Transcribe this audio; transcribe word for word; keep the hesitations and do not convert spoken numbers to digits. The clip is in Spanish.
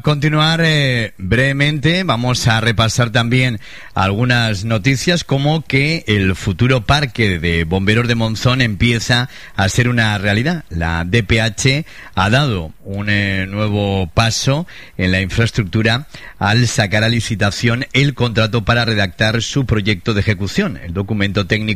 Continuar eh, brevemente, vamos a repasar también algunas noticias, como que el futuro parque de bomberos de Monzón empieza a ser una realidad. La D P H ha dado un eh, nuevo paso en la infraestructura al sacar a licitación el contrato para redactar su proyecto de ejecución. El documento técnico